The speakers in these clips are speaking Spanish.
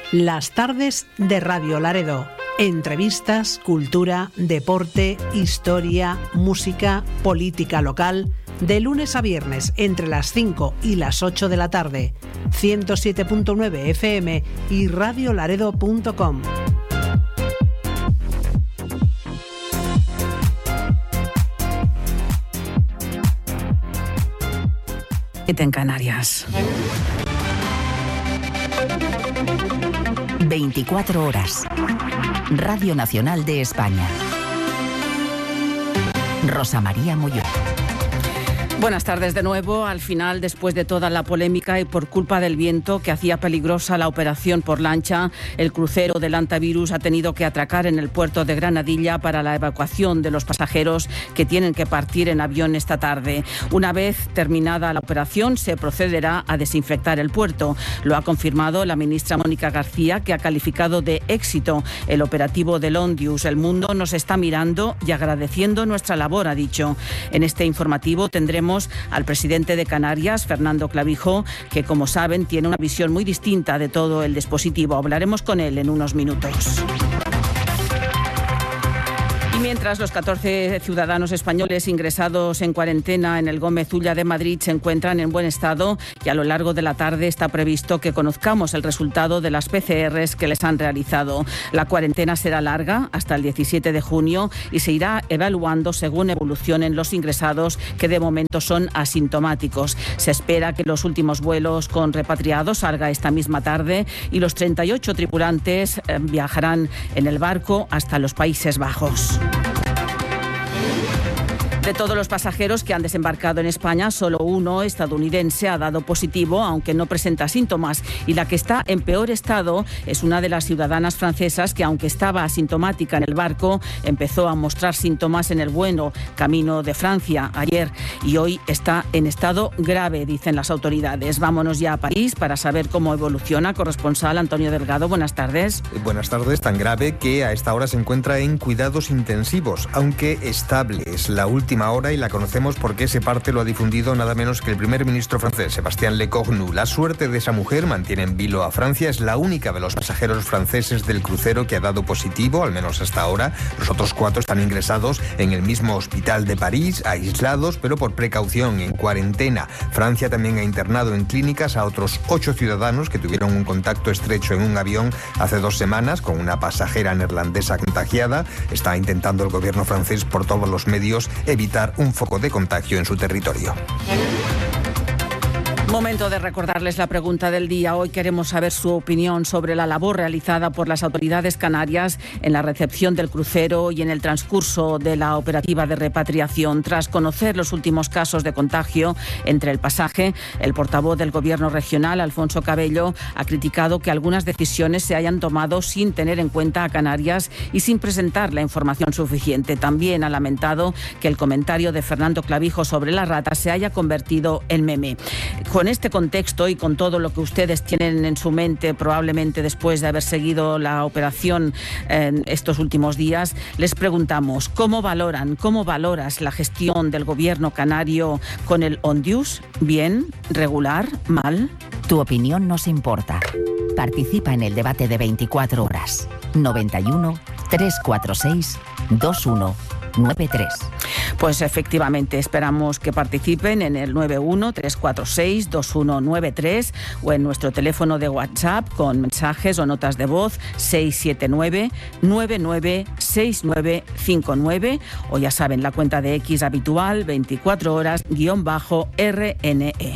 Las tardes de Radio Laredo. Entrevistas, cultura, deporte, historia, música, política local. De lunes a viernes entre las 5 y las 8 de la tarde. 107.9 FM y radiolaredo.com. En Canarias. 24 horas. Radio Nacional de España. Rosa María Molló. Buenas tardes de nuevo. Al final, después de toda la polémica y por culpa del viento que hacía peligrosa la operación por lancha, el crucero del Antavirus ha tenido que atracar en el puerto de Granadilla para la evacuación de los pasajeros que tienen que partir en avión esta tarde. Una vez terminada la operación, se procederá a desinfectar el puerto. Lo ha confirmado la ministra Mónica García, que ha calificado de éxito el operativo del Ondius. El mundo nos está mirando y agradeciendo nuestra labor, ha dicho. En este informativo tendremos al presidente de Canarias, Fernando Clavijo, que, como saben, tiene una visión muy distinta de todo el dispositivo. Hablaremos con él en unos minutos. Y mientras los 14 ciudadanos españoles ingresados en cuarentena en el Gómez Ulla de Madrid se encuentran en buen estado, y a lo largo de la tarde está previsto que conozcamos el resultado de las PCRs que les han realizado. La cuarentena será larga hasta el 17 de junio y se irá evaluando según evolucionen los ingresados, que de momento son asintomáticos. Se espera que los últimos vuelos con repatriados salga esta misma tarde y los 38 tripulantes viajarán en el barco hasta los Países Bajos. De todos los pasajeros que han desembarcado en España, solo uno, estadounidense, ha dado positivo, aunque no presenta síntomas. Y la que está en peor estado es una de las ciudadanas francesas que, aunque estaba asintomática en el barco, empezó a mostrar síntomas en el vuelo camino de Francia ayer y hoy está en estado grave, dicen las autoridades. Vámonos ya a París para saber cómo evoluciona. Corresponsal Antonio Delgado, buenas tardes. Buenas tardes. Tan grave que a esta hora se encuentra en cuidados intensivos, aunque estable. Es la última hora y la conocemos porque ese parte lo ha difundido nada menos que el primer ministro francés, Sébastien Lecornu. La suerte de esa mujer mantiene en vilo a Francia. Es la única de los pasajeros franceses del crucero que ha dado positivo, al menos hasta ahora. Los otros 4 están ingresados en el mismo hospital de París, aislados, pero por precaución, en cuarentena. Francia también ha internado en clínicas a otros 8 ciudadanos que tuvieron un contacto estrecho en un avión hace 2 semanas con una pasajera neerlandesa contagiada. Está intentando el gobierno francés por todos los medios evitar un foco de contagio en su territorio. Momento de recordarles la pregunta del día. Hoy queremos saber su opinión sobre la labor realizada por las autoridades canarias en la recepción del crucero y en el transcurso de la operativa de repatriación. Tras conocer los últimos casos de contagio entre el pasaje, el portavoz del Gobierno regional, Alfonso Cabello, ha criticado que algunas decisiones se hayan tomado sin tener en cuenta a Canarias y sin presentar la información suficiente. También ha lamentado que el comentario de Fernando Clavijo sobre la rata se haya convertido en meme. Con este contexto y con todo lo que ustedes tienen en su mente, probablemente después de haber seguido la operación en estos últimos días, les preguntamos, ¿cómo valoras la gestión del gobierno canario con el Ondius? ¿Bien? ¿Regular? ¿Mal? Tu opinión nos importa. Participa en el debate de 24 horas. 91 346 2193. Pues efectivamente, esperamos que participen en el 91-346-2193 o en nuestro teléfono de WhatsApp con mensajes o notas de voz 679-996959, o ya saben, la cuenta de X habitual 24 horas-RNE.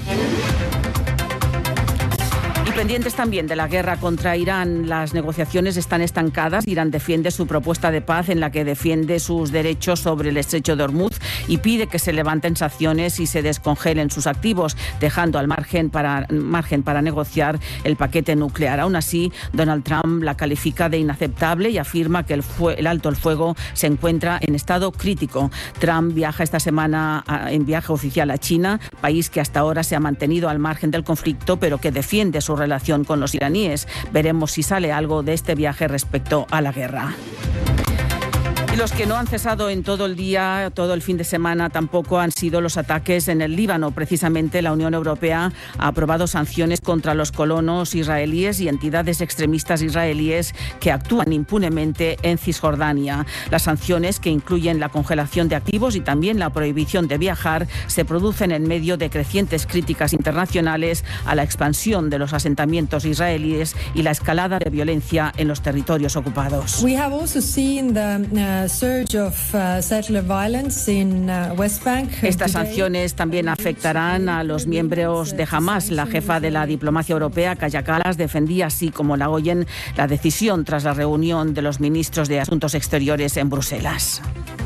Y pendientes también de la guerra contra Irán, las negociaciones están estancadas. Irán defiende su propuesta de paz en la que defiende sus derechos sobre el estrecho de Hormuz y pide que se levanten sanciones y se descongelen sus activos, dejando al margen para negociar el paquete nuclear. Aún así, Donald Trump la califica de inaceptable y afirma que el alto el fuego se encuentra en estado crítico. Trump viaja esta semana en viaje oficial a China, país que hasta ahora se ha mantenido al margen del conflicto, pero que defiende su relación con los iraníes. Veremos si sale algo de este viaje respecto a la guerra. Y los que no han cesado en todo el día, todo el fin de semana, tampoco han sido los ataques en el Líbano. Precisamente la Unión Europea ha aprobado sanciones contra los colonos israelíes y entidades extremistas israelíes que actúan impunemente en Cisjordania. Las sanciones, que incluyen la congelación de activos y también la prohibición de viajar, se producen en medio de crecientes críticas internacionales a la expansión de los asentamientos israelíes y la escalada de violencia en los territorios ocupados. We have also seen the surge of settler violence in West Bank. Estas sanciones también afectarán a los miembros de Hamas. La jefa de la diplomacia europea, Kaja Kallas, defendía, así como la oyen, la decisión tras la reunión de los ministros de Asuntos Exteriores en Bruselas.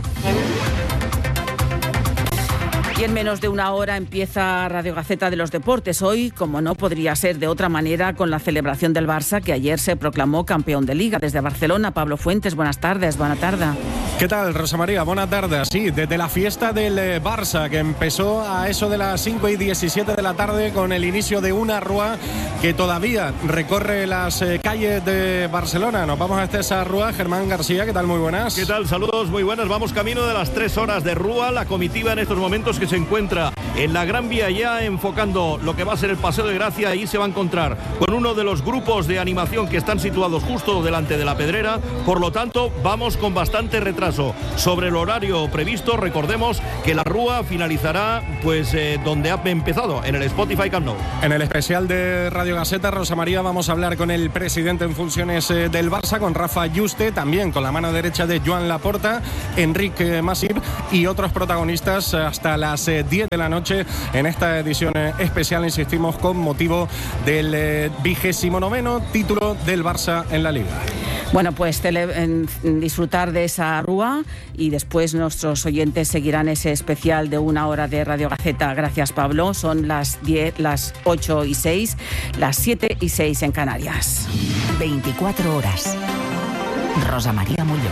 Y en menos de una hora empieza Radio Gaceta de los Deportes. Hoy, como no podría ser de otra manera, con la celebración del Barça, que ayer se proclamó campeón de Liga. Desde Barcelona, Pablo Fuentes, buenas tardes. Buena tarde. ¿Qué tal, Rosa María? Buena tarde. Sí, desde la fiesta del Barça, que empezó a eso de las 5:17 de la tarde con el inicio de una rúa que todavía recorre las calles de Barcelona. Nos vamos a esa rúa. Germán García, ¿qué tal? Muy buenas. ¿Qué tal? Saludos, muy buenas. Vamos camino de las 3 horas de rúa. La comitiva en estos momentos que se encuentra en la Gran Vía, ya enfocando lo que va a ser el Paseo de Gracia. Ahí se va a encontrar con uno de los grupos de animación que están situados justo delante de la Pedrera. Por lo tanto, vamos con bastante retraso sobre el horario previsto. Recordemos que la rúa finalizará donde ha empezado, en el Spotify Camp Nou. En el especial de Radio Gaceta, Rosa María, vamos a hablar con el presidente en funciones del Barça, con Rafa Juste, también con la mano derecha de Joan Laporta, Enric Masip y otros protagonistas hasta las 10 de la noche en esta edición especial, insistimos, con motivo del 29º título del Barça en la Liga. Bueno, pues disfrutar de esa rúa y después nuestros oyentes seguirán ese especial de una hora de Radio Gaceta. Gracias, Pablo. Son las 10, las 8:06, las 7:06 en Canarias. 24 horas. Rosa María Mulló.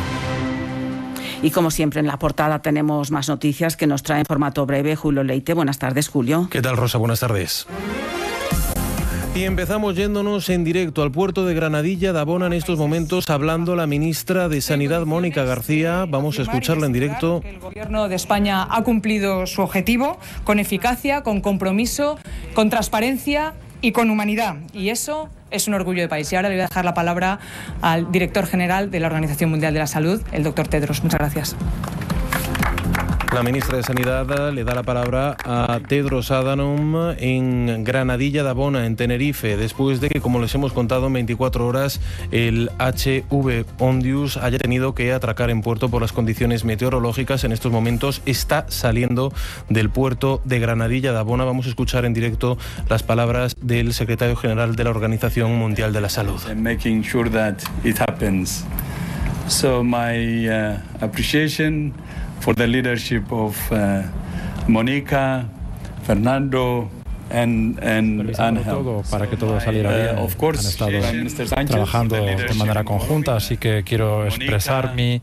Y como siempre en la portada tenemos más noticias que nos trae en formato breve Julio Leite. Buenas tardes, Julio. ¿Qué tal, Rosa? Buenas tardes. Y empezamos yéndonos en directo al puerto de Granadilla de Abona en estos momentos, hablando la ministra de Sanidad, Mónica García. Vamos a escucharla en directo. El Gobierno de España ha cumplido su objetivo con eficacia, con compromiso, con transparencia y con humanidad. Y eso es un orgullo de país. Y ahora le voy a dejar la palabra al director general de la Organización Mundial de la Salud, el doctor Tedros. Muchas gracias. La ministra de Sanidad le da la palabra a Tedros Adhanom en Granadilla de Abona, en Tenerife, después de que, como les hemos contado en 24 horas, el HV Ondius haya tenido que atracar en puerto por las condiciones meteorológicas. En estos momentos está saliendo del puerto de Granadilla de Abona. Vamos a escuchar en directo las palabras del secretario general de la Organización Mundial de la Salud. Making sure that it happens. So my appreciation for the leadership of Mónica, Fernando and todo para que todo saliera bien. Han estado trabajando de manera conjunta, así que quiero expresar mi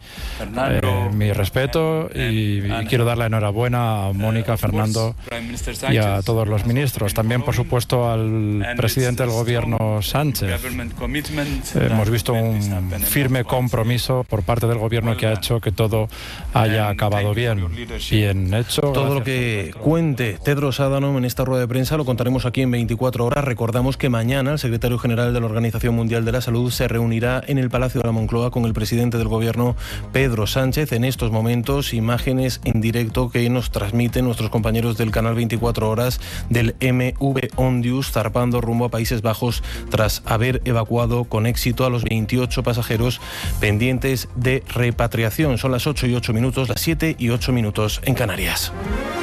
respeto y quiero dar la enhorabuena a Mónica, Fernando y a todos los ministros. También, por supuesto, al presidente del gobierno, Sánchez. Hemos visto un firme compromiso por parte del gobierno que ha hecho que todo haya acabado bien hecho. Todo lo que cuente Tedros Adhanom en esta rueda de prensa lo contaremos aquí en 24 horas. Recordamos que mañana el secretario general de la Organización Mundial de la Salud se reunirá en el Palacio de la Moncloa con el presidente del gobierno, Pedro Sánchez. En estos momentos, imágenes en directo que nos transmiten nuestros compañeros del canal 24 horas del MV Ondius zarpando rumbo a Países Bajos tras haber evacuado con éxito a los 28 pasajeros pendientes de repatriación. Son las 8:08, las 7:08 en Canarias.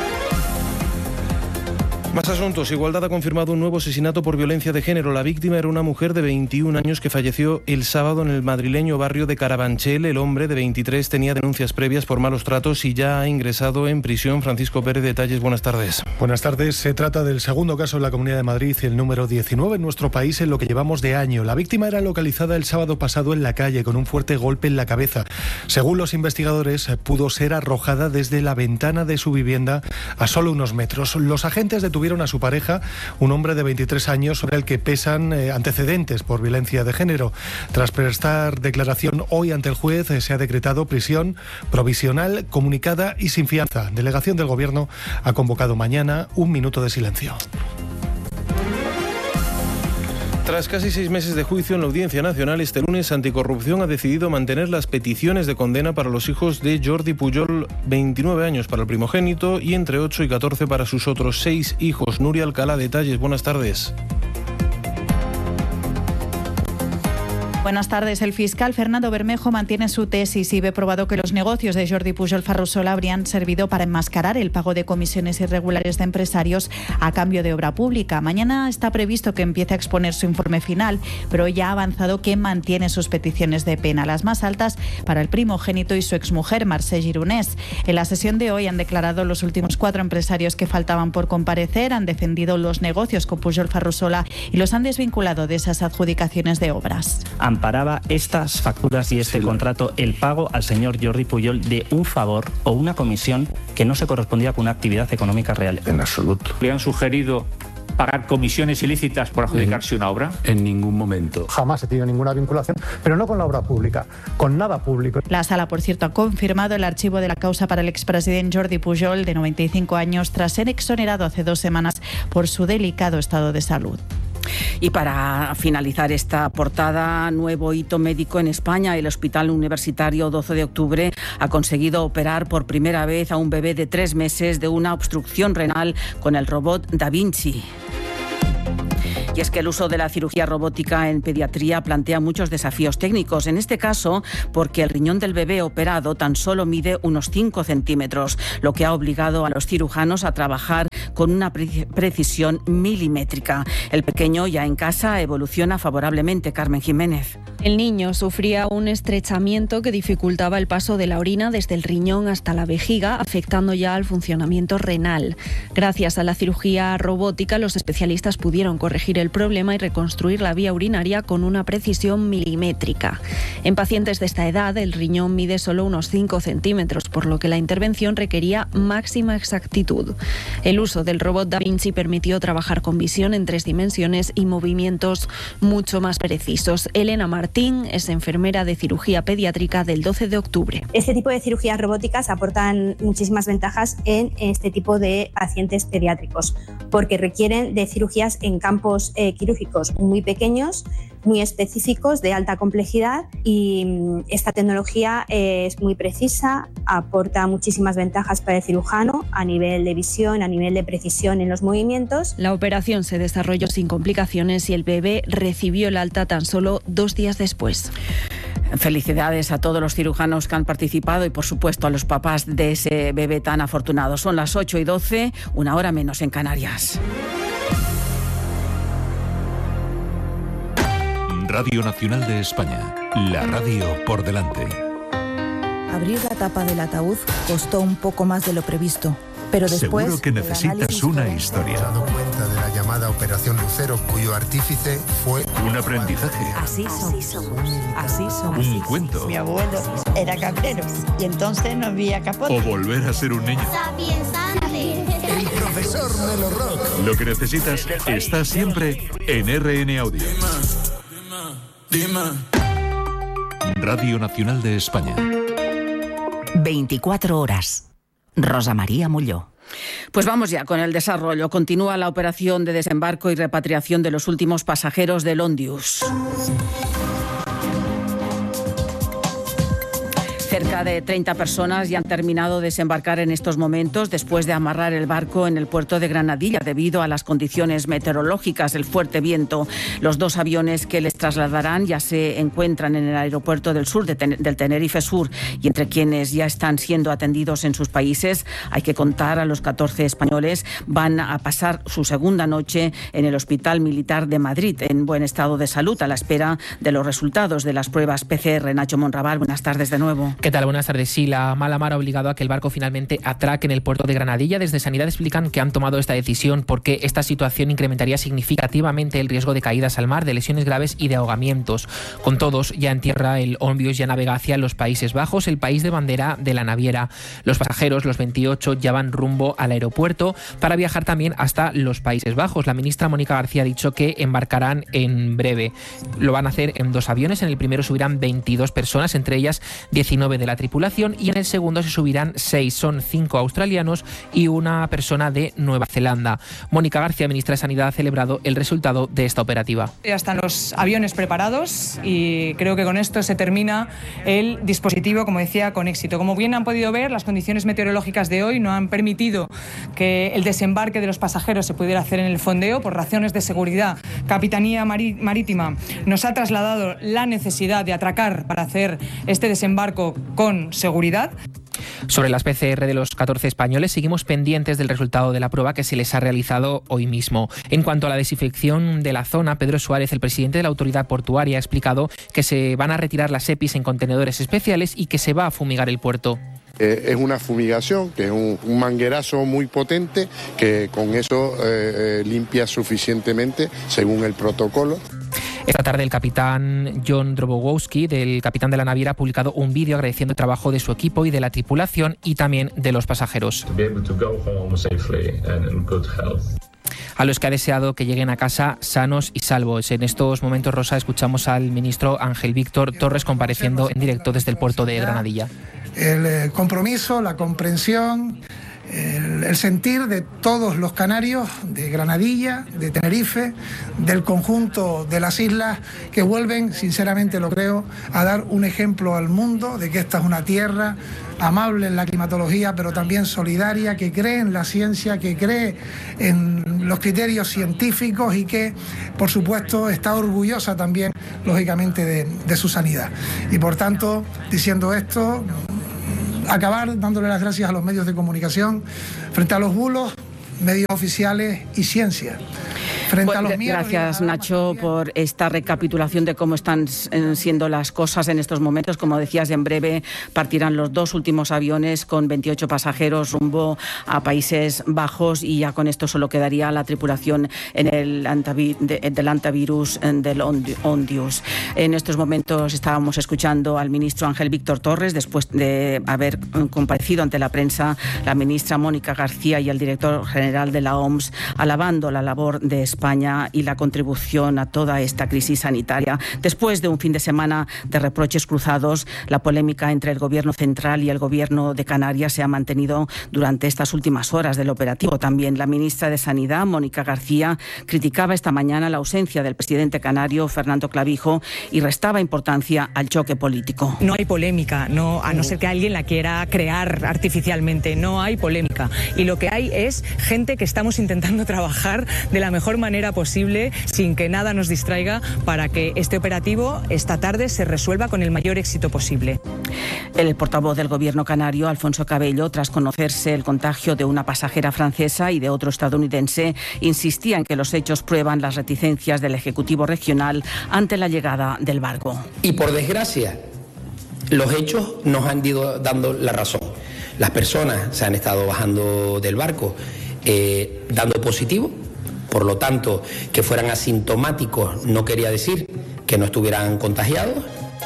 Más asuntos. Igualdad ha confirmado un nuevo asesinato por violencia de género. La víctima era una mujer de 21 años que falleció el sábado en el madrileño barrio de Carabanchel. El hombre de 23 tenía denuncias previas por malos tratos y ya ha ingresado en prisión. Francisco Pérez, detalles. Buenas tardes. Buenas tardes. Se trata del segundo caso en la Comunidad de Madrid, el número 19 en nuestro país en lo que llevamos de año. La víctima era localizada el sábado pasado en la calle con un fuerte golpe en la cabeza. Según los investigadores, pudo ser arrojada desde la ventana de su vivienda a solo unos metros. Los agentes detuvieron detuvieron a su pareja, un hombre de 23 años sobre el que pesan antecedentes por violencia de género. Tras prestar declaración hoy ante el juez, se ha decretado prisión provisional, comunicada y sin fianza. Delegación del Gobierno ha convocado mañana un minuto de silencio. Tras casi 6 meses de juicio en la Audiencia Nacional, este lunes Anticorrupción ha decidido mantener las peticiones de condena para los hijos de Jordi Pujol, 29 años para el primogénito y entre 8 y 14 para sus otros 6 hijos. Nuria Alcalá, detalles. Buenas tardes. Buenas tardes. El fiscal Fernando Bermejo mantiene su tesis y ve probado que los negocios de Jordi Pujol Ferrusola habrían servido para enmascarar el pago de comisiones irregulares de empresarios a cambio de obra pública. Mañana está previsto que empiece a exponer su informe final, pero ya ha avanzado que mantiene sus peticiones de pena, las más altas para el primogénito y su exmujer, Mercè Gironès. En la sesión de hoy han declarado los últimos 4 empresarios que faltaban por comparecer, han defendido los negocios con Pujol Ferrusola y los han desvinculado de esas adjudicaciones de obras. Amparaba estas facturas y este contrato el pago al señor Jordi Pujol de un favor o una comisión que no se correspondía con una actividad económica real. En absoluto. ¿Le han sugerido pagar comisiones ilícitas por adjudicarse una obra? En ningún momento. Jamás he tenido ninguna vinculación, pero no con la obra pública, con nada público. La Sala, por cierto, ha confirmado el archivo de la causa para el expresidente Jordi Pujol, de 95 años, tras ser exonerado hace 2 semanas por su delicado estado de salud. Y para finalizar esta portada, nuevo hito médico en España. El Hospital Universitario 12 de Octubre ha conseguido operar por primera vez a un bebé de 3 meses de una obstrucción renal con el robot Da Vinci. Y es que el uso de la cirugía robótica en pediatría plantea muchos desafíos técnicos, en este caso porque el riñón del bebé operado tan solo mide unos 5 centímetros, lo que ha obligado a los cirujanos a trabajar con una precisión milimétrica. El pequeño ya en casa evoluciona favorablemente. Carmen Jiménez. El niño sufría un estrechamiento que dificultaba el paso de la orina desde el riñón hasta la vejiga, afectando ya al funcionamiento renal. Gracias a la cirugía robótica, los especialistas pudieron corregir el problema y reconstruir la vía urinaria con una precisión milimétrica. En pacientes de esta edad, el riñón mide solo unos 5 centímetros, por lo que la intervención requería máxima exactitud. El uso del robot Da Vinci permitió trabajar con visión en 3 dimensiones y movimientos mucho más precisos. Elena Martín es enfermera de cirugía pediátrica del 12 de octubre. Este tipo de cirugías robóticas aportan muchísimas ventajas en este tipo de pacientes pediátricos, porque requieren de cirugías en campos quirúrgicos muy pequeños, muy específicos, de alta complejidad, y esta tecnología es muy precisa, aporta muchísimas ventajas para el cirujano a nivel de visión, a nivel de precisión en los movimientos. La operación se desarrolló sin complicaciones y el bebé recibió el alta tan solo 2 días después. Felicidades a todos los cirujanos que han participado y, por supuesto, a los papás de ese bebé tan afortunado. Son las 8:12, 1 hora menos en Canarias. Radio Nacional de España, la radio por delante. Abrir la tapa del ataúd costó un poco más de lo previsto, pero después... Seguro que necesitas una historia. He dado cuenta de la llamada Operación Lucero, cuyo artífice fue... Un aprendizaje. Así somos. Un cuento. Mi abuelo era cabrero y entonces no había capote. O volver a ser un niño. El profesor Melo Rock. Lo que necesitas está siempre en RN Audio. Dime. Radio Nacional de España. 24 horas. Rosa María Molló. Pues vamos ya con el desarrollo. Continúa la operación de desembarco y repatriación de los últimos pasajeros del Ondius. Cerca de 30 personas ya han terminado de desembarcar en estos momentos después de amarrar el barco en el puerto de Granadilla debido a las condiciones meteorológicas, el fuerte viento. Los 2 aviones que les trasladarán ya se encuentran en el aeropuerto del sur del Tenerife Sur, y entre quienes ya están siendo atendidos en sus países hay que contar a los 14 españoles. Van a pasar su segunda noche en el Hospital Militar de Madrid en buen estado de salud a la espera de los resultados de las pruebas PCR. Nacho Monraval, buenas tardes de nuevo. ¿Qué tal? Buenas tardes. Sí, la mala mar ha obligado a que el barco finalmente atraque en el puerto de Granadilla. Desde Sanidad explican que han tomado esta decisión porque esta situación incrementaría significativamente el riesgo de caídas al mar, de lesiones graves y de ahogamientos. Con todos, ya en tierra, el Onbius ya navega hacia los Países Bajos, el país de bandera de la naviera. Los pasajeros, los 28, ya van rumbo al aeropuerto para viajar también hasta los Países Bajos. La ministra Mónica García ha dicho que embarcarán en breve. Lo van a hacer en 2 aviones. En el primero subirán 22 personas, entre ellas 19 de la tripulación, y en el segundo se subirán 6. Son 5 australianos y una persona de Nueva Zelanda. Mónica García, ministra de Sanidad, ha celebrado el resultado de esta operativa. Ya están los aviones preparados y creo que con esto se termina el dispositivo, como decía, con éxito. Como bien han podido ver, las condiciones meteorológicas de hoy no han permitido que el desembarque de los pasajeros se pudiera hacer en el fondeo por razones de seguridad. Capitanía Marítima nos ha trasladado la necesidad de atracar para hacer este desembarco con seguridad. Sobre las PCR de los 14 españoles, seguimos pendientes del resultado de la prueba que se les ha realizado hoy mismo. En cuanto a la desinfección de la zona, Pedro Suárez, el presidente de la autoridad portuaria, ha explicado que se van a retirar las EPIs en contenedores especiales y que se va a fumigar el puerto. Es una fumigación, que es un manguerazo muy potente, que con eso limpia suficientemente según el protocolo. Esta tarde el capitán John Drobowski, del capitán de la naviera, ha publicado un vídeo agradeciendo el trabajo de su equipo y de la tripulación y también de los pasajeros. A los que ha deseado que lleguen a casa sanos y salvos. En estos momentos, Rosa, escuchamos al ministro Ángel Víctor Torres compareciendo en directo desde el puerto de Granadilla. El compromiso, la comprensión, el sentir de todos los canarios, de Granadilla, de Tenerife, del conjunto de las islas, que vuelven, sinceramente lo creo, a dar un ejemplo al mundo de que esta es una tierra amable en la climatología, pero también solidaria, que cree en la ciencia, que cree en los criterios científicos y que, por supuesto, está orgullosa también, lógicamente, de su sanidad. Y, por tanto, diciendo esto, acabar dándole las gracias a los medios de comunicación frente a los bulos, medios oficiales y ciencia. Gracias, Nacho, por esta recapitulación de cómo están siendo las cosas en estos momentos. Como decías, en breve partirán los 2 últimos aviones con 28 pasajeros rumbo a Países Bajos y ya con esto solo quedaría la tripulación en el del antivirus del Ondius. En estos momentos estábamos escuchando al ministro Ángel Víctor Torres, después de haber comparecido ante la prensa, la ministra Mónica García y el director general de la OMS, alabando la labor de España y la contribución a toda esta crisis sanitaria. Después de un fin de semana de reproches cruzados, la polémica entre el Gobierno central y el Gobierno de Canarias se ha mantenido durante estas últimas horas del operativo. También la ministra de Sanidad, Mónica García, criticaba esta mañana la ausencia del presidente canario, Fernando Clavijo, y restaba importancia al choque político. No hay polémica, a no ser que alguien la quiera crear artificialmente. No hay polémica. Y lo que hay es gente que estamos intentando trabajar de la mejor manera posible, sin que nada nos distraiga, para que este operativo esta tarde se resuelva con el mayor éxito posible. El portavoz del Gobierno canario, Alfonso Cabello, tras conocerse el contagio de una pasajera francesa y de otro estadounidense, insistía en que los hechos prueban las reticencias del Ejecutivo regional ante la llegada del barco. Y por desgracia, los hechos nos han ido dando la razón. Las personas se han estado bajando del barco dando positivo. Por lo tanto, que fueran asintomáticos no quería decir que no estuvieran contagiados.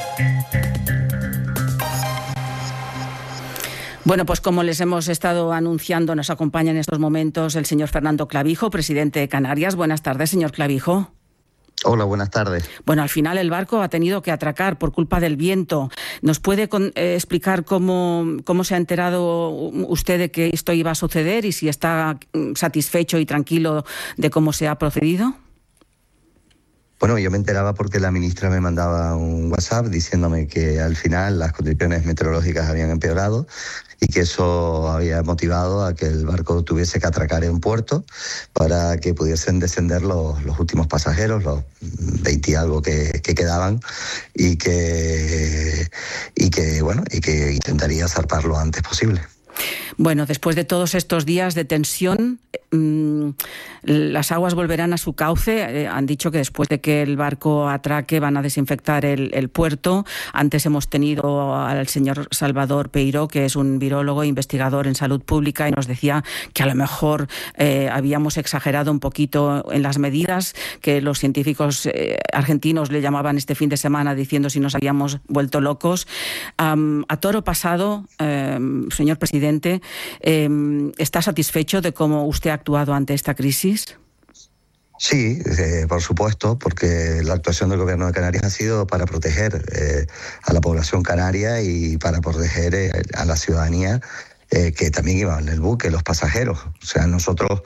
Bueno, pues como les hemos estado anunciando, nos acompaña en estos momentos el señor Fernando Clavijo, presidente de Canarias. Buenas tardes, señor Clavijo. Hola, buenas tardes. Bueno, al final el barco ha tenido que atracar por culpa del viento. ¿Nos puede explicar cómo se ha enterado usted de que esto iba a suceder y si está satisfecho y tranquilo de cómo se ha procedido? Bueno, yo me enteraba porque la ministra me mandaba un WhatsApp diciéndome que al final las condiciones meteorológicas habían empeorado y que eso había motivado a que el barco tuviese que atracar en puerto para que pudiesen descender los últimos pasajeros, los 20 y algo que quedaban, y que intentaría zarpar lo antes posible. Bueno, después de todos estos días de tensión, las aguas volverán a su cauce. Han dicho que después de que el barco atraque van a desinfectar el puerto. Antes hemos tenido al señor Salvador Peiró, que es un virólogo e investigador en salud pública, y nos decía que a lo mejor habíamos exagerado un poquito en las medidas, que los científicos argentinos le llamaban este fin de semana diciendo si nos habíamos vuelto locos. A toro pasado, señor presidente, ¿está satisfecho de cómo usted ha actuado ante esta crisis? Sí, por supuesto, porque la actuación del Gobierno de Canarias ha sido para proteger a la población canaria y para proteger a la ciudadanía que también iba en el buque, los pasajeros. O sea, nosotros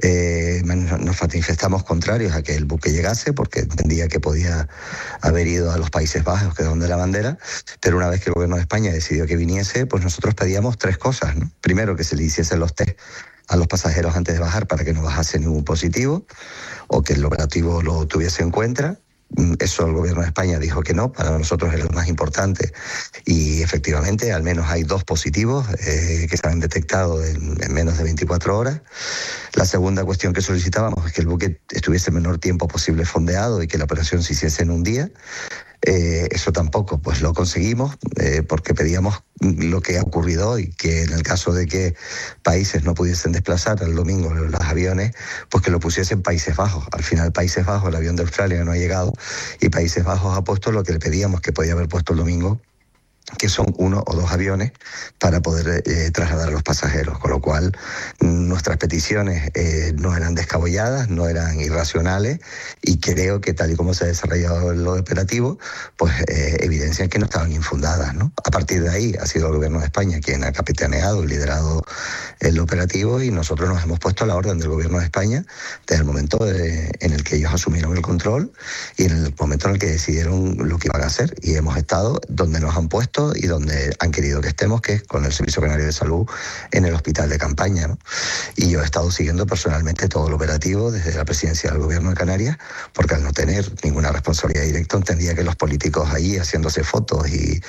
nos manifestamos contrarios a que el buque llegase porque entendía que podía haber ido a los Países Bajos, que es donde la bandera, pero una vez que el Gobierno de España decidió que viniese, pues nosotros pedíamos 3 cosas, ¿no? Primero, que se le hiciesen los test a los pasajeros antes de bajar para que no bajase ningún positivo o que el operativo lo tuviese en cuenta. Eso el Gobierno de España dijo que no, para nosotros era lo más importante y efectivamente al menos hay 2 positivos que se han detectado en menos de 24 horas. La segunda cuestión que solicitábamos es que el buque estuviese el menor tiempo posible fondeado y que la operación se hiciese en un día. Eso tampoco pues lo conseguimos porque pedíamos lo que ha ocurrido hoy, que en el caso de que países no pudiesen desplazar el domingo los aviones, pues que lo pusiesen Países Bajos. Al final Países Bajos, el avión de Australia no ha llegado y Países Bajos ha puesto lo que le pedíamos que podía haber puesto el domingo, que son 1 o 2 aviones para poder trasladar a los pasajeros, con lo cual nuestras peticiones no eran descabelladas, no eran irracionales y creo que tal y como se ha desarrollado el operativo, pues evidencian que no estaban infundadas, ¿no? A partir de ahí ha sido el Gobierno de España quien ha capitaneado y liderado el operativo y nosotros nos hemos puesto a la orden del Gobierno de España desde el momento en el que ellos asumieron el control y en el momento en el que decidieron lo que iban a hacer y hemos estado donde nos han puesto y donde han querido que estemos, que es con el Servicio Canario de Salud en el hospital de campaña, ¿no? Y yo he estado siguiendo personalmente todo el operativo desde la presidencia del Gobierno de Canarias, porque al no tener ninguna responsabilidad directa entendía que los políticos allí haciéndose fotos y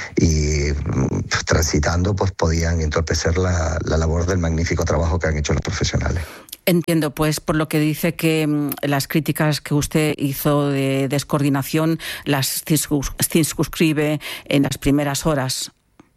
transitando pues podían entorpecer la labor del magnífico trabajo que han hecho los profesionales. Entiendo, pues por lo que dice que las críticas que usted hizo de descoordinación las circunscribe en las primeras horas.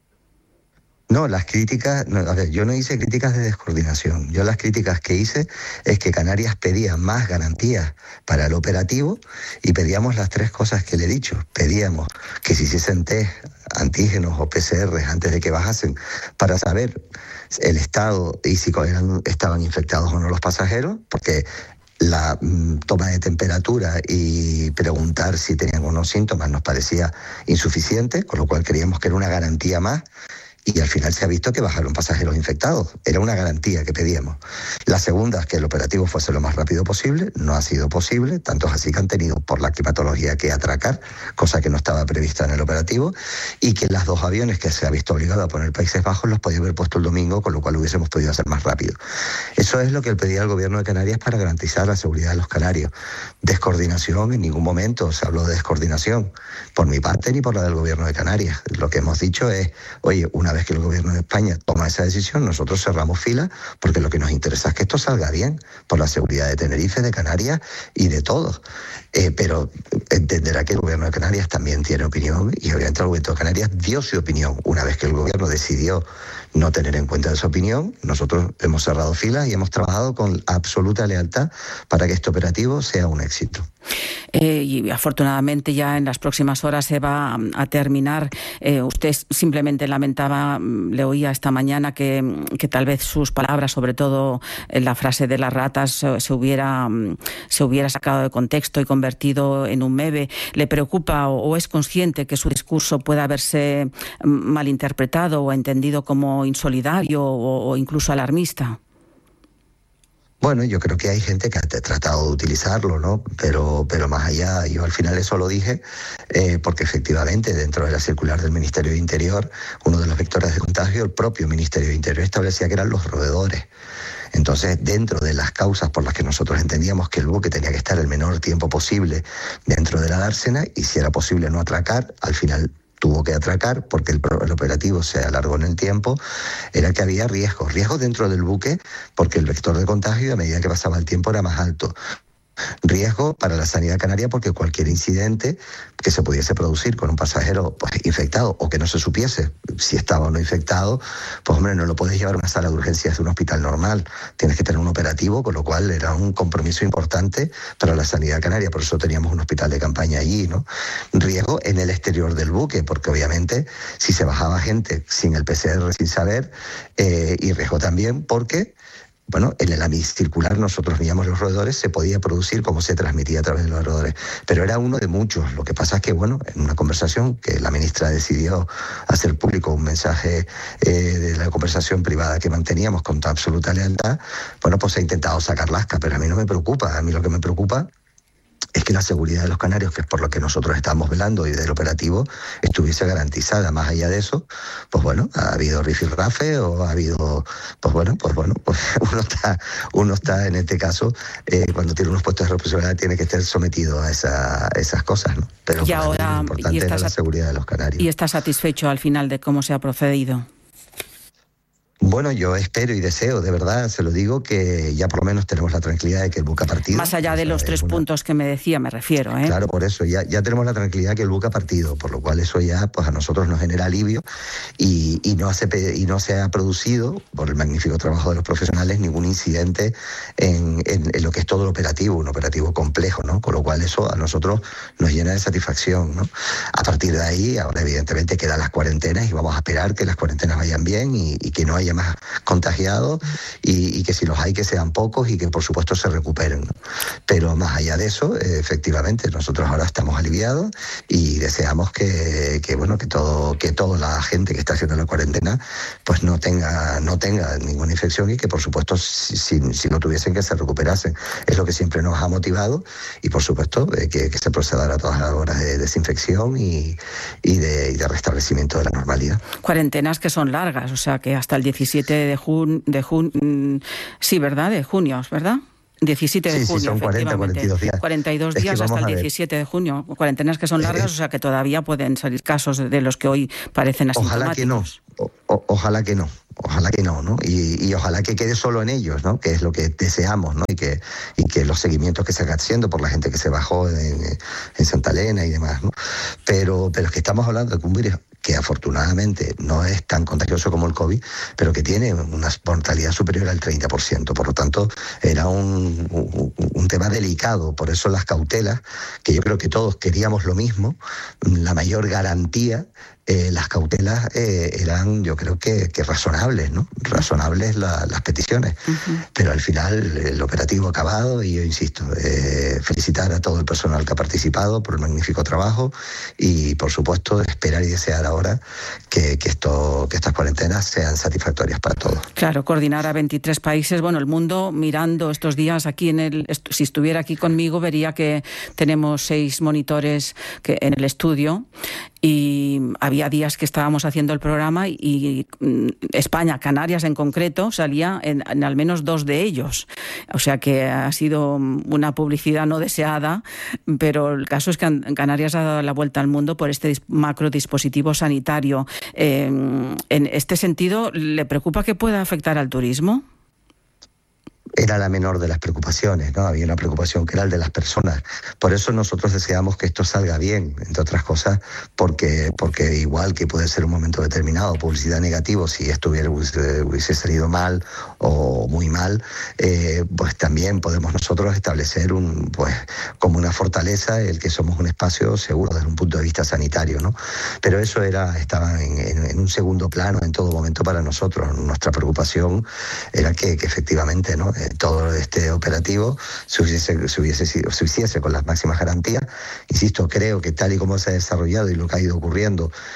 No, las críticas, a ver, yo no hice críticas de descoordinación. Yo las críticas que hice es que Canarias pedía más garantías para el operativo y pedíamos las 3 cosas que le he dicho. Pedíamos que se hiciesen test antígenos o PCR antes de que bajasen para saber el estado y si estaban infectados o no los pasajeros, porque la toma de temperatura y preguntar si tenían o no síntomas nos parecía insuficiente, con lo cual creíamos que era una garantía más. Y al final se ha visto que bajaron pasajeros infectados. Era una garantía que pedíamos. La segunda es que el operativo fuese lo más rápido posible. No ha sido posible, tanto es así que han tenido por la climatología que atracar, cosa que no estaba prevista en el operativo, y que las 2 aviones que se ha visto obligado a poner Países Bajos los podía haber puesto el domingo, con lo cual hubiésemos podido hacer más rápido. Eso es lo que pedía el Gobierno de Canarias para garantizar la seguridad de los canarios. Descoordinación, en ningún momento se habló de descoordinación, por mi parte ni por la del Gobierno de Canarias. Lo que hemos dicho es, oye, una vez que el Gobierno de España toma esa decisión, nosotros cerramos fila porque lo que nos interesa es que esto salga bien por la seguridad de Tenerife, de Canarias y de todos. Pero entenderá que el Gobierno de Canarias también tiene opinión y obviamente el Gobierno de Canarias dio su opinión. Una vez que el Gobierno decidió no tener en cuenta esa opinión, nosotros hemos cerrado filas y hemos trabajado con absoluta lealtad para que este operativo sea un éxito. Y afortunadamente ya en las próximas horas se va a terminar. Usted simplemente lamentaba, le oía esta mañana que tal vez sus palabras, sobre todo la frase de las ratas, se hubiera sacado de contexto y convertido en un meme. ¿Le preocupa o es consciente que su discurso pueda haberse malinterpretado o entendido como insolidario o incluso alarmista? Bueno, yo creo que hay gente que ha tratado de utilizarlo, ¿no? Pero más allá, yo al final eso lo dije porque efectivamente dentro de la circular del Ministerio de Interior, uno de los vectores de contagio, el propio Ministerio de Interior establecía que eran los roedores. Entonces, dentro de las causas por las que nosotros entendíamos que el buque tenía que estar el menor tiempo posible dentro de la dársena y si era posible no atracar, al final tuvo que atracar porque el operativo se alargó en el tiempo, era que había riesgos dentro del buque porque el vector de contagio a medida que pasaba el tiempo era más alto. Riesgo para la sanidad canaria porque cualquier incidente que se pudiese producir con un pasajero pues, infectado o que no se supiese si estaba o no infectado, pues hombre, no lo puedes llevar a una sala de urgencias de un hospital normal, tienes que tener un operativo, con lo cual era un compromiso importante para la sanidad canaria, por eso teníamos un hospital de campaña allí, ¿no? Riesgo en el exterior del buque, porque obviamente si se bajaba gente sin el PCR, sin saber, y riesgo también porque bueno, en el AMI circular nosotros veíamos los roedores, se podía producir como se transmitía a través de los roedores, pero era uno de muchos. Lo que pasa es que, bueno, en una conversación que la ministra decidió hacer público un mensaje de la conversación privada que manteníamos con absoluta lealtad, bueno, pues se ha intentado sacar lasca, pero a mí no me preocupa. A mí lo que me preocupa es que la seguridad de los canarios, que es por lo que nosotros estamos velando y del operativo, estuviese garantizada. Más allá de eso, pues bueno, ha habido rifirrafe o ha habido, pues uno está en este caso, cuando tiene unos puestos de responsabilidad, tiene que estar sometido a esas cosas, ¿no? Pero y ahora, lo importante es la seguridad de los canarios. ¿Y está satisfecho al final de cómo se ha procedido? Bueno, yo espero y deseo, de verdad, se lo digo, que ya por lo menos tenemos la tranquilidad de que el buque ha partido. Más allá de los 3 puntos que me decía, me refiero, ¿eh? Claro, por eso, ya tenemos la tranquilidad que el buque ha partido, por lo cual eso ya pues a nosotros nos genera alivio y no se ha producido, por el magnífico trabajo de los profesionales, ningún incidente en lo que es todo el operativo, un operativo complejo, ¿no? Con lo cual eso a nosotros nos llena de satisfacción, ¿no? A partir de ahí, ahora evidentemente quedan las cuarentenas y vamos a esperar que las cuarentenas vayan bien y que no haya más contagiados y que si los hay que sean pocos y que por supuesto se recuperen, ¿no? Pero más allá de eso, efectivamente nosotros ahora estamos aliviados y deseamos que toda la gente que está haciendo la cuarentena pues no tenga ninguna infección y que por supuesto si no tuviesen que se recuperasen. Es lo que siempre nos ha motivado y por supuesto que se procederá a todas las horas de desinfección y de restablecimiento de la normalidad. Cuarentenas que son largas, o sea que hasta el 17 de junio, sí, ¿verdad? De junio, ¿verdad? 17 de junio, sí, son 42 días. 42 días hasta el 17 de junio. Cuarentenas que son largas, o sea que todavía pueden salir casos de los que hoy parecen asintomáticos. Ojalá que no. Ojalá que no, ¿no? Y ojalá que quede solo en ellos, ¿no? Que es lo que deseamos, ¿no? Y que los seguimientos que se hagan haciendo por la gente que se bajó en Santa Elena y demás, ¿no? Pero es que estamos hablando de un virus que afortunadamente no es tan contagioso como el COVID, pero que tiene una mortalidad superior al 30%. Por lo tanto, era un tema delicado. Por eso las cautelas, que yo creo que todos queríamos lo mismo, la mayor garantía, las cautelas eran, yo creo que razonables, ¿no? Razonables las peticiones. Uh-huh. Pero al final el operativo acabado y yo insisto, felicitar a todo el personal que ha participado por el magnífico trabajo y por supuesto esperar y desear ahora que estas cuarentenas sean satisfactorias para todos. Claro, coordinar a 23 países. Bueno, el mundo mirando estos días aquí si estuviera aquí conmigo vería que tenemos 6 monitores en el estudio y había días que estábamos haciendo el programa y España, Canarias en concreto, salía en al menos 2 de ellos. O sea que ha sido una publicidad no deseada, pero el caso es que Canarias ha dado la vuelta al mundo por este macro dispositivo sanitario. En este sentido, ¿le preocupa que pueda afectar al turismo? Era la menor de las preocupaciones, ¿no? Había una preocupación que era el de las personas. Por eso nosotros deseamos que esto salga bien, entre otras cosas, porque igual que puede ser un momento determinado, publicidad negativo, si esto hubiese salido mal o muy mal, pues también podemos nosotros establecer como una fortaleza el que somos un espacio seguro desde un punto de vista sanitario, ¿no? Pero eso estaba en un segundo plano en todo momento para nosotros. Nuestra preocupación era que efectivamente, ¿no?, todo este operativo se hiciese con las máximas garantías. Insisto, creo que tal y como se ha desarrollado y lo que ha ido ocurriendo,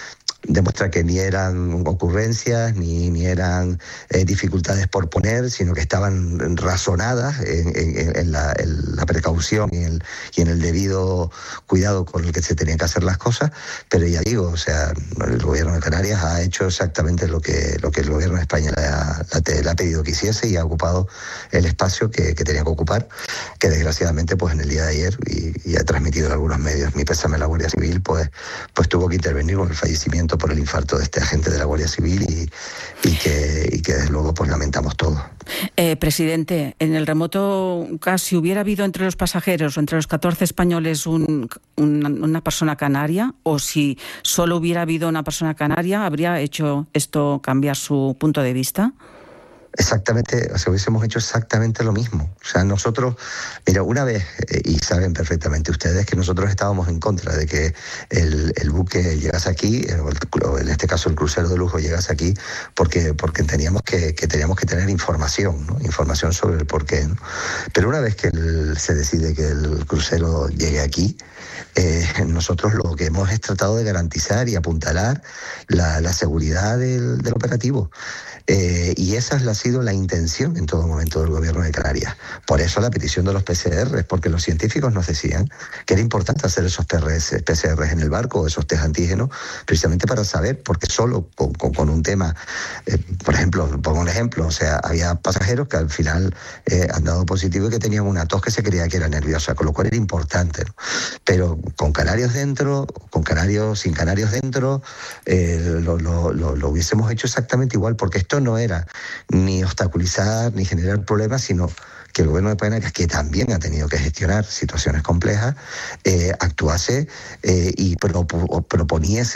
demuestra que ni eran ocurrencias, ni eran dificultades por poner, sino que estaban razonadas en la precaución y en el debido cuidado con el que se tenían que hacer las cosas. Pero ya digo, o sea, el gobierno de Canarias ha hecho exactamente lo que el gobierno de España le ha pedido que hiciese, y ha ocupado el espacio que tenía que ocupar, que desgraciadamente pues en el día de ayer, y ha transmitido en algunos medios mi pésame a la Guardia Civil, pues tuvo que intervenir con el fallecimiento por el infarto de este agente de la Guardia Civil, y que desde luego pues lamentamos todo. Presidente, en el remoto caso, si hubiera habido entre los pasajeros o entre los 14 españoles una persona canaria, o si solo hubiera habido una persona canaria, ¿habría hecho esto cambiar su punto de vista? Exactamente, o sea, hubiésemos hecho exactamente lo mismo. O sea, nosotros, mira, una vez, y saben perfectamente ustedes que nosotros estábamos en contra de que el buque llegase aquí, o en este caso el crucero de lujo llegase aquí, porque entendíamos que teníamos que tener información, ¿no? Información sobre el porqué, ¿no? Pero una vez que se decide que el crucero llegue aquí, nosotros lo que hemos es tratado de garantizar y apuntalar la seguridad del operativo. Y esa ha sido la intención en todo momento del gobierno de Canarias. Por eso la petición de los PCR, porque los científicos nos decían que era importante hacer esos PCR en el barco, esos test antígenos, precisamente para saber, porque solo con un tema, por ejemplo, pongo un ejemplo, o sea, había pasajeros que al final han dado positivo y que tenían una tos que se creía que era nerviosa, con lo cual era importante, ¿no? Pero con canarios dentro, sin canarios dentro, lo hubiésemos hecho exactamente igual, porque esto no era ni obstaculizar ni generar problemas, sino que el gobierno de Canarias, que también ha tenido que gestionar situaciones complejas, actuase y propusiese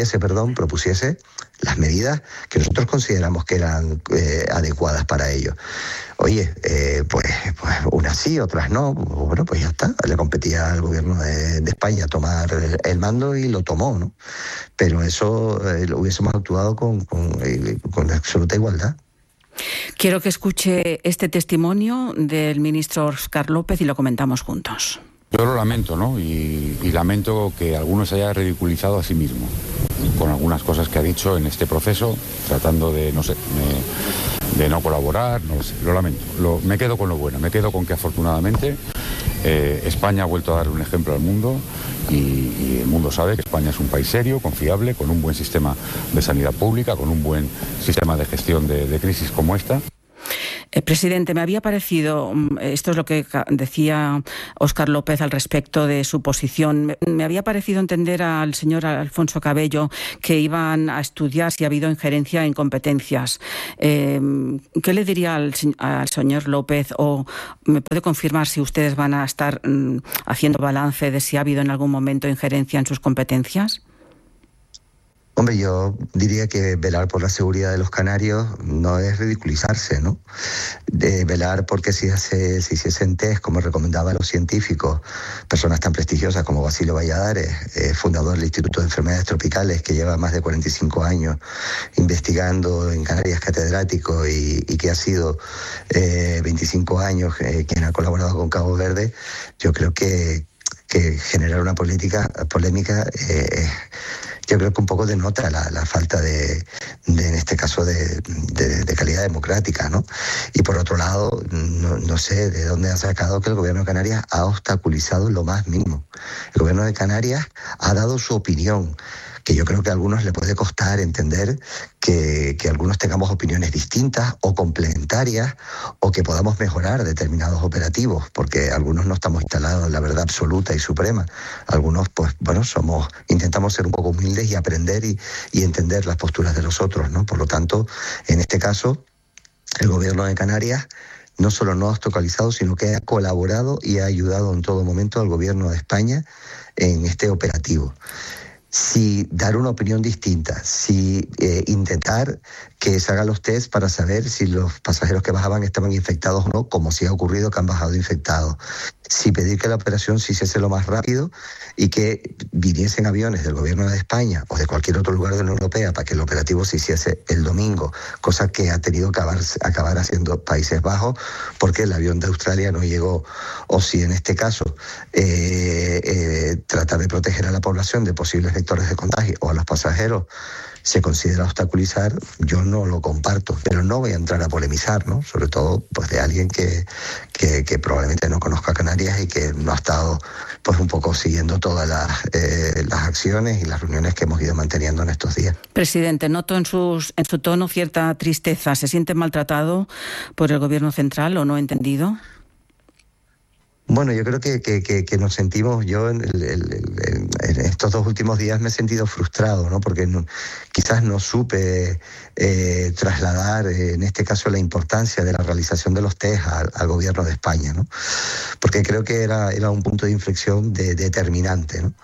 las medidas que nosotros consideramos que eran adecuadas para ello. Oye, pues unas sí, otras no. Bueno, pues ya está. Le competía al gobierno de España tomar el mando y lo tomó, ¿no? Pero eso hubiésemos actuado con absoluta igualdad. Quiero que escuche este testimonio del ministro Óscar López y lo comentamos juntos. Yo lo lamento, ¿no? Y lamento que algunos se haya ridiculizado a sí mismo con algunas cosas que ha dicho en este proceso, tratando de, no sé, de no colaborar, no sé, lo lamento. Me quedo con lo bueno, me quedo con que afortunadamente España ha vuelto a dar un ejemplo al mundo, y el mundo sabe que España es un país serio, confiable, con un buen sistema de sanidad pública, con un buen sistema de gestión de crisis como esta. Presidente, me había parecido, esto es lo que decía Óscar López al respecto de su posición, me había parecido entender al señor Alfonso Cabello que iban a estudiar si ha habido injerencia en competencias. ¿Qué le diría al señor López, o me puede confirmar si ustedes van a estar haciendo balance de si ha habido en algún momento injerencia en sus competencias? Hombre, yo diría que velar por la seguridad de los canarios no es ridiculizarse, ¿no? De velar porque si hiciesen test, como recomendaban los científicos, personas tan prestigiosas como Basilio Valladares, fundador del Instituto de Enfermedades Tropicales, que lleva más de 45 años investigando en Canarias, catedrático, y que ha sido 25 años quien ha colaborado con Cabo Verde. Yo creo que generar una polémica yo creo que un poco denota la falta de en este caso de calidad democrática, ¿no? Y por otro lado, no sé de dónde ha sacado que el gobierno de Canarias ha obstaculizado lo más mínimo. El gobierno de Canarias ha dado su opinión, que yo creo que a algunos le puede costar entender que algunos tengamos opiniones distintas o complementarias, o que podamos mejorar determinados operativos, porque algunos no estamos instalados en la verdad absoluta y suprema. Algunos, pues bueno, intentamos ser un poco humildes y aprender y entender las posturas de los otros, ¿no? Por lo tanto, en este caso, el gobierno de Canarias no solo no ha obstaculizado, sino que ha colaborado y ha ayudado en todo momento al gobierno de España en este operativo. Si dar una opinión distinta, si intentar que se hagan los test para saber si los pasajeros que bajaban estaban infectados o no, como si ha ocurrido que han bajado infectados. Si pedir que la operación se hiciese lo más rápido y que viniesen aviones del gobierno de España o de cualquier otro lugar de la Unión Europea para que el operativo se hiciese el domingo, cosa que ha tenido que acabar haciendo Países Bajos porque el avión de Australia no llegó. O si en este caso tratar de proteger a la población de posibles vectores de contagio o a los pasajeros se considera obstaculizar, yo no lo comparto, pero no voy a entrar a polemizar, ¿no? Sobre todo pues de alguien que probablemente no conozca Canarias y que no ha estado pues un poco siguiendo todas las acciones y las reuniones que hemos ido manteniendo en estos días. Presidente, noto en su tono cierta tristeza. ¿Se siente maltratado por el Gobierno central o no entendido? Bueno, yo creo que nos sentimos, yo en estos 2 últimos días me he sentido frustrado, ¿no? Porque quizás no supe trasladar, en este caso, la importancia de la realización de los test al Gobierno de España, ¿no? Porque creo que era un punto de inflexión determinante, ¿no?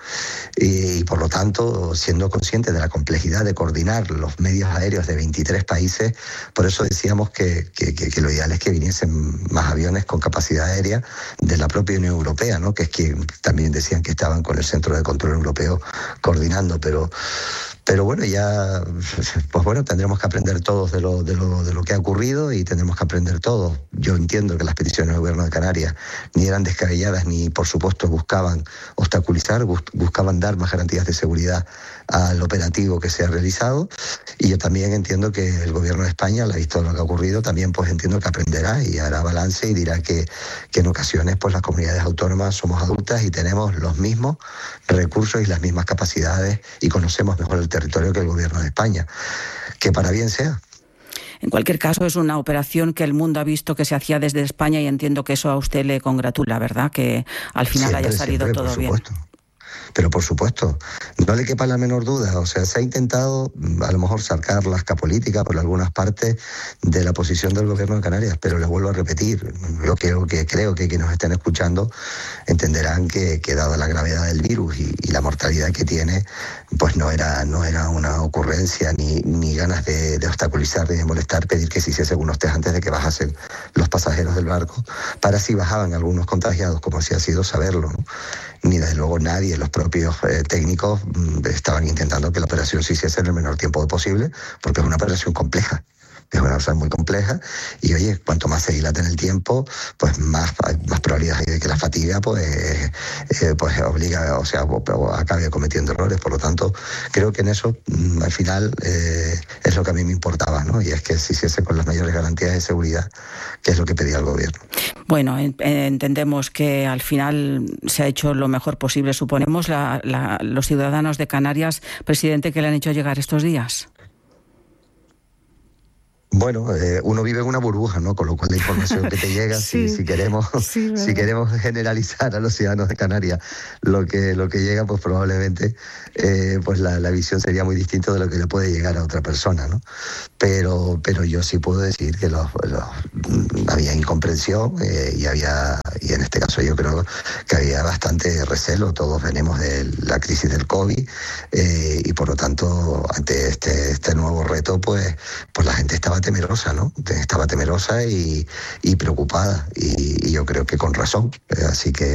Y por lo tanto, siendo consciente de la complejidad de coordinar los medios aéreos de 23 países, por eso decíamos que lo ideal es que viniesen más aviones con capacidad aérea de la propia Unión Europea, ¿no? Que es quien también decían que estaban con el Centro de Control Europeo coordinando, pero bueno, ya pues bueno, tendremos que aprender todos de lo que ha ocurrido y tendremos que aprender todos. Yo entiendo que las peticiones del Gobierno de Canarias ni eran descabelladas ni, por supuesto, buscaban obstaculizar, buscaban dar más garantías de seguridad al operativo que se ha realizado, y yo también entiendo que el Gobierno de España, al visto lo que ha ocurrido, también pues entiendo que aprenderá y hará balance y dirá que en ocasiones pues las comunidades autónomas somos adultas y tenemos los mismos recursos y las mismas capacidades y conocemos mejor el territorio que el Gobierno de España, que para bien sea. En cualquier caso, es una operación que el mundo ha visto que se hacía desde España y entiendo que eso a usted le congratula, ¿verdad? Que al final haya salido todo bien. Pero por supuesto, no le quepa la menor duda. O sea, se ha intentado a lo mejor sacar la asca política por algunas partes de la posición del Gobierno de Canarias, pero les vuelvo a repetir, yo creo que quienes nos estén escuchando entenderán que dada la gravedad del virus y la mortalidad que tiene, pues no era una ocurrencia ni ganas de obstaculizar ni de molestar, pedir que se hiciesen unos test antes de que bajasen los pasajeros del barco, para si bajaban algunos contagiados, como si ha sido saberlo, ¿no? Ni desde luego nadie, los propios técnicos estaban intentando que la operación se hiciese en el menor tiempo posible, porque es una operación compleja. Es una cosa muy compleja y, oye, cuanto más se dilata en el tiempo, pues más probabilidad hay de que la fatiga pues obliga, o sea, acabe cometiendo errores. Por lo tanto, creo que en eso, al final, es lo que a mí me importaba, ¿no? Y es que se hiciese con las mayores garantías de seguridad, que es lo que pedía el Gobierno. Bueno, entendemos que al final se ha hecho lo mejor posible. Suponemos los ciudadanos de Canarias, presidente, ¿qué le han hecho llegar estos días? Bueno, uno vive en una burbuja, ¿no? Con lo cual la información que te llega, sí, si queremos generalizar a los ciudadanos de Canarias lo que llega, pues probablemente pues la visión sería muy distinta de lo que le puede llegar a otra persona, ¿no? Pero yo sí puedo decir que había incomprensión y en este caso yo creo que había bastante recelo. Todos venimos de la crisis del COVID y por lo tanto ante este nuevo reto pues la gente estaba temerosa, ¿no? Estaba temerosa y preocupada y yo creo que con razón. Así que